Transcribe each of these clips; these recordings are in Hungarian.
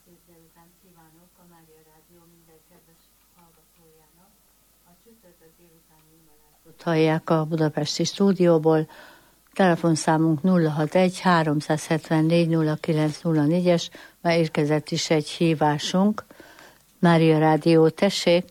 szép délután kívánok a Mária Rádió minden kedves hallgatójának. A csütörtök délutáni imádságot hallják a budapesti stúdióból. Telefonszámunk 061 374 0904-es, már érkezett is egy hívásunk. Mária Rádió, tessék!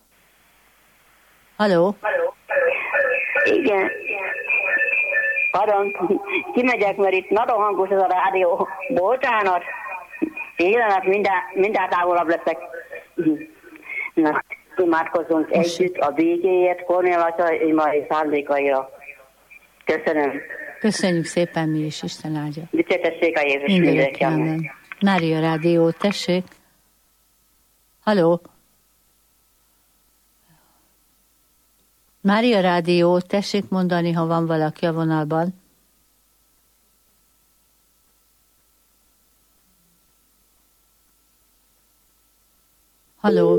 Halló? Igen. Pardon, kimegyek, mert itt nagyon hangos ez a rádió. Bocsánat. Pillanat, mindjárt távolabb leszek. Na, imádkozzunk együtt a békéért, Kornél atya imai szándékaira. Köszönöm. Köszönjük szépen, mi is, Isten áldja. Dicsértessék a Jézus mindenki. Amen. Mária Rádió, tessék. Halló? Mária Rádió, tessék mondani, ha van valaki a vonalban. Halló?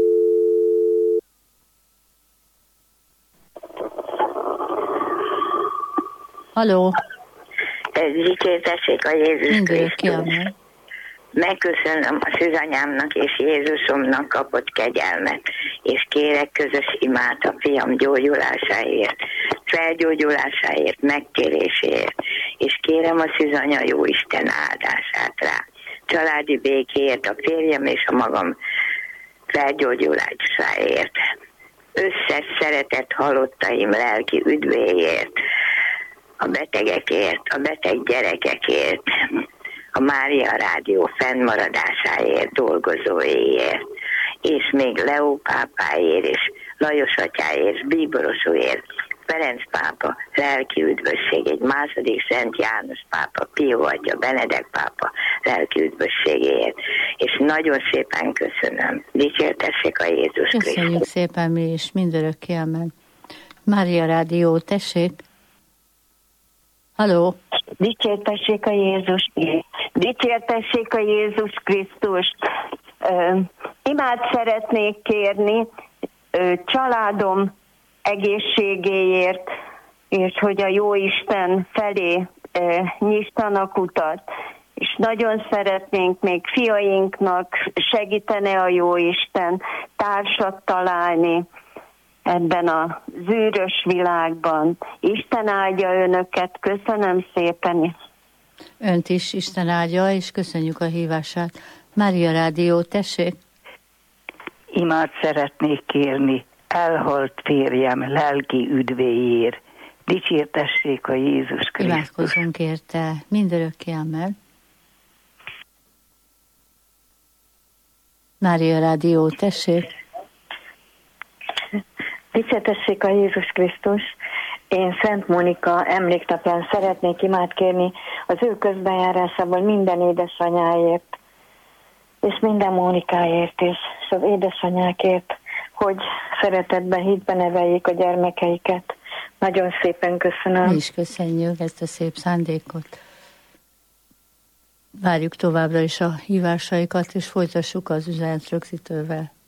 Halló? Dicsértessék a Jézus Krisztus. Megköszönöm a szűzanyámnak és Jézusomnak kapott kegyelmet, és kérek közös imát a fiam gyógyulásáért, felgyógyulásáért, megtéréséért, és kérem a szűzanya Jóisten áldását rá. Családi békéért, a férjem és a magam felgyógyulásáért. Összes szeretett halottaim lelki üdvéért, a betegekért, a beteg gyerekekért, a Mária Rádió fennmaradásáért, dolgozóéért, és még Leó pápáért, és Lajos atyáért, Bíborosúért, Ferenc pápa lelki üdvösségét, második Szent János pápa, Pió atya, Benedek pápa lelki üdvösségéért. És nagyon szépen köszönöm. Dicsértessék a Jézus Krisztus. Köszönjük szépen mi is, mindörökké amen. Mária Rádió, tessék. Halló? Dicsértessék a Jézus, dicsértessék a Jézus Krisztust. Imát szeretnék kérni családom egészségéért, és hogy a Jóisten felé nyissanak utat. És nagyon szeretnénk még fiainknak segíteni a Jóisten társat találni ebben a zűrös világban. Isten áldja önöket, köszönöm szépen. Önt is Isten áldja, és köszönjük a hívását. Mária Rádió, tessék. Imát szeretnék kérni elhalt férjem lelki üdvéért. Dicsértessék a Jézus Krisztus. Imádkozunk érte, mindörökké amen. Mária Rádió, tessék. Dicsértessék a Jézus Krisztus. Én Szent Mónika emléknapján szeretnék imát kérni az ő közbenjárásából minden édesanyáért, és minden Mónikáért, és az édesanyákért, hogy szeretetben, hitben neveljék a gyermekeiket. Nagyon szépen köszönöm. Mi is köszönjük ezt a szép szándékot. Várjuk továbbra is a hívásaikat, és folytassuk az üzenet rögzítővel.